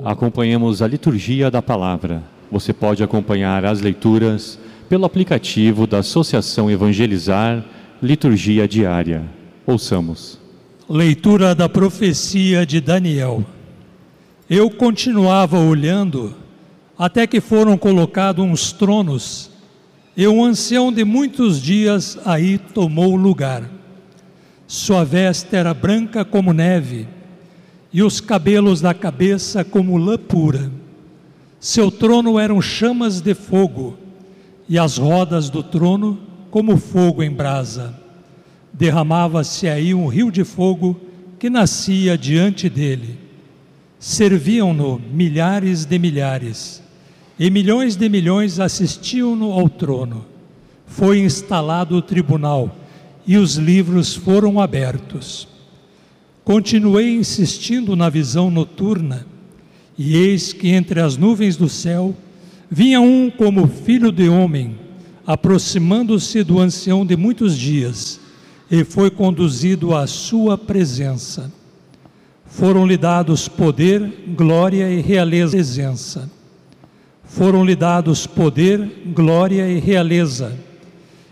acompanhemos a liturgia da palavra. Você pode acompanhar as leituras pelo aplicativo da Associação Evangelizar, Liturgia Diária. Ouçamos. Leitura da profecia de Daniel. Eu continuava olhando até que foram colocados uns tronos, e um ancião de muitos dias aí tomou lugar. Sua veste era branca como neve, e os cabelos da cabeça como lã pura. Seu trono eram chamas de fogo, e as rodas do trono como fogo em brasa. Derramava-se aí um rio de fogo que nascia diante dele. Serviam-no milhares de milhares, e milhões de milhões assistiam-no ao trono. Foi instalado o tribunal, e os livros foram abertos. Continuei insistindo na visão noturna, e eis que entre as nuvens do céu vinha um como filho de homem, aproximando-se do ancião de muitos dias, e foi conduzido à sua presença. Foram-lhe dados poder, glória e realeza. Foram-lhe dados poder, glória e realeza,